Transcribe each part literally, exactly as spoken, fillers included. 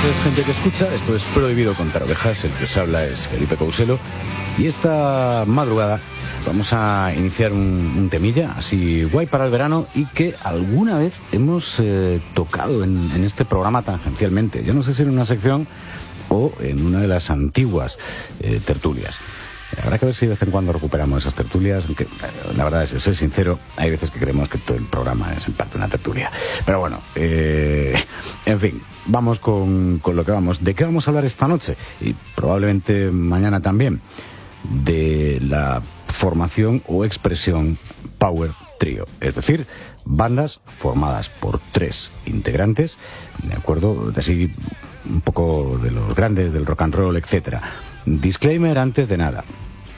noches, gente que escucha. Esto es Prohibido Contar Ovejas. El que os habla es Felipe Couselo. Y esta madrugada vamos a iniciar un, un temilla así guay para el verano y que alguna vez hemos eh, tocado en, en este programa tangencialmente. Yo no sé si en una sección o en una de las antiguas eh, tertulias. Habrá que ver si de vez en cuando recuperamos esas tertulias, aunque eh, la verdad es que soy sincero, hay veces que creemos que todo el programa es en parte una tertulia. Pero bueno, eh, en fin, vamos con, con lo que vamos. ¿De qué vamos a hablar esta noche? Y probablemente mañana también. De la formación o expresión Power Trio, es decir, bandas formadas por tres integrantes, de acuerdo, de así un poco de los grandes del rock and roll, etcétera. Disclaimer antes de nada.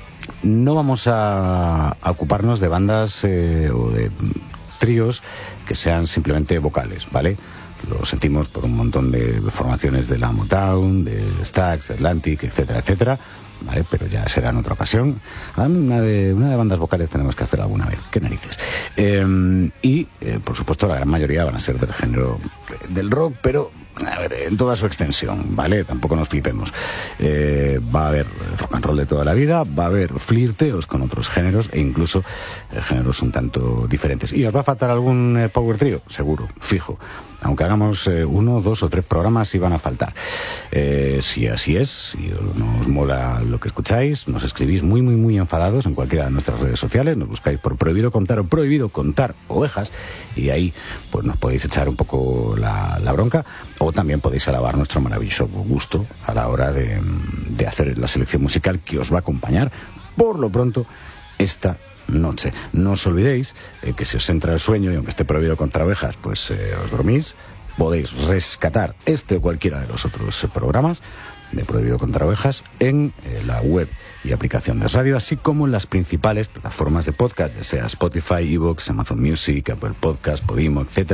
No vamos a, a ocuparnos de bandas eh, o de tríos que sean simplemente vocales, ¿vale? Lo sentimos por un montón de formaciones de la Motown, de Stax, de Atlantic, etcétera, etcétera, ¿vale? Pero ya será en otra ocasión. Una de, una de bandas vocales tenemos que hacer alguna vez, qué narices. Eh, y, eh, por supuesto, la gran mayoría van a ser del género del rock, pero a ver, en toda su extensión, ¿vale? Tampoco nos flipemos. Eh, va a haber rock and roll de toda la vida, va a haber flirteos con otros géneros e incluso eh, géneros un tanto diferentes. ¿Y os va a faltar algún eh, power trio? Seguro, fijo. Aunque hagamos eh, uno, dos o tres programas, sí van a faltar. Eh, si así es, si nos mola lo que escucháis, nos escribís muy, muy, muy enfadados en cualquiera de nuestras redes sociales, nos buscáis por Prohibido Contar o Prohibido Contar Ovejas, y ahí pues nos podéis echar un poco la, la bronca, o también podéis alabar nuestro maravilloso gusto a la hora de, de hacer la selección musical que os va a acompañar, por lo pronto, esta noche. No os olvidéis eh, que si os entra el sueño y aunque esté prohibido contra ovejas, pues eh, os dormís, podéis rescatar este o cualquiera de los otros eh, programas de Prohibido Contra Ovejas en eh, la web y aplicación de radio, así como en las principales plataformas de podcast, ya sea Spotify, iVoox, Amazon Music, Apple Podcast, Podimo, etcétera.